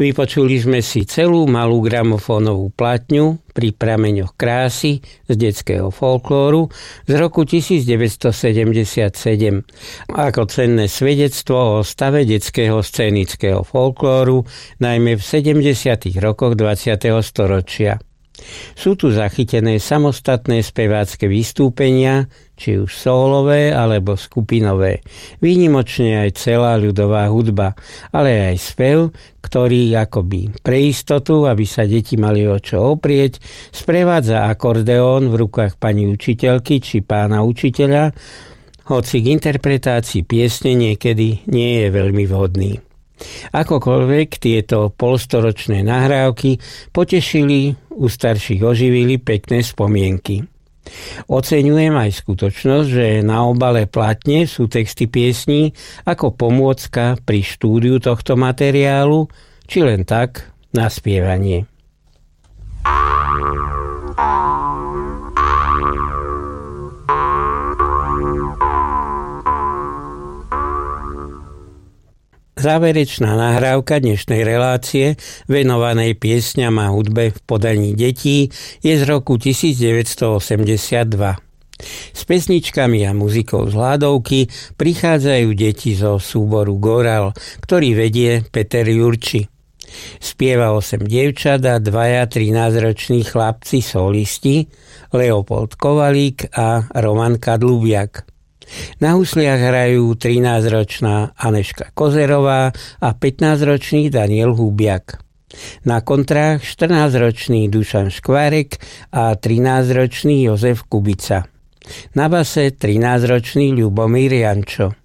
Vypočuli sme si celú malú gramofónovú platňu Pri prameňoch krásy z detského folklóru z roku 1977 ako cenné svedectvo o stave detského scénického folklóru, najmä v 70. rokoch 20. storočia. Sú tu zachytené samostatné spevácke vystúpenia, či už sólové alebo skupinové, výnimočne aj celá ľudová hudba, ale aj spev, ktorý akoby pre istotu, aby sa deti mali o čo oprieť, sprevádza akordeón v rukách pani učiteľky či pána učiteľa, hoci k interpretácii piesne niekedy nie je veľmi vhodný. Akokoľvek tieto polstoročné nahrávky potešili, u starších oživili pekné spomienky. Oceňujem aj skutočnosť, že na obale platne sú texty piesní ako pomôcka pri štúdiu tohto materiálu, či len tak na spievanie. Záverečná nahrávka dnešnej relácie venovanej piesňam a hudbe v podaní detí je z roku 1982. S pesničkami a muzikou z hľadovky prichádzajú deti zo súboru Goral, ktorý vedie Peter Jurči. Spieva 8 dievčat a 2 13-roční chlapci solisti Leopold Kovalík a Roman Kadlubiak. Na husliach hrajú 13-ročná Aneška Kozerová a 15-ročný Daniel Hubiak. Na kontrách 14-ročný Dušan Škvárek a 13-ročný Jozef Kubica. Na base 13-ročný Ľubomír Jančo.